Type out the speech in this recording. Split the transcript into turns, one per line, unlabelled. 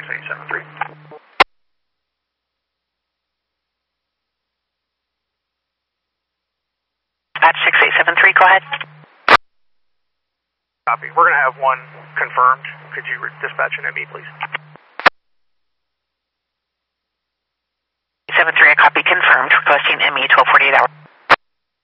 6873.
Dispatch 6873, go ahead.
Copy. We're going to have one confirmed. Could you dispatch an ME, please?
73, I copy, confirmed. Requesting ME 1248 hours.